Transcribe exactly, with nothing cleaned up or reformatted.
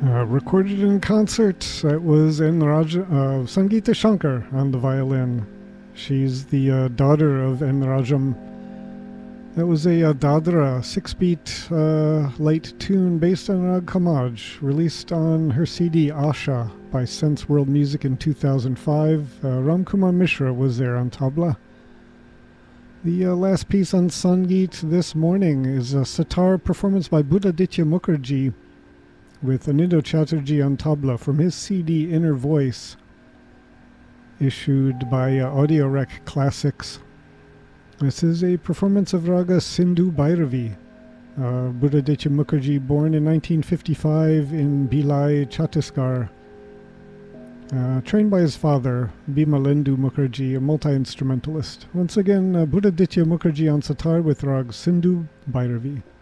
Uh, recorded in concert, it was Enraj, uh, Sangeeta Shankar on the violin. She's the uh, daughter of Enrajam. That was a, uh Dadra six-beat uh, light tune based on Rag Khamaj, released on her C D Asha by Sense World Music in two thousand five. Uh, Ram Kumar Mishra was there on tabla. The uh, last piece on Sangeet this morning is a sitar performance by Buddhaditya Mukherjee with Anindo Chatterjee on tabla from his C D Inner Voice, issued by uh, Audio Rec Classics. This is a performance of Raga Sindhu Bhairavi. Uh, Buddhaditya Mukherjee, born in nineteen fifty-five in Bhilai, Chhattisgarh. Uh, trained by his father, Bimalendu Mukherjee, a multi-instrumentalist. Once again, uh, Buddhaditya Mukherjee on sitar with Rag Sindhu Bhairavi.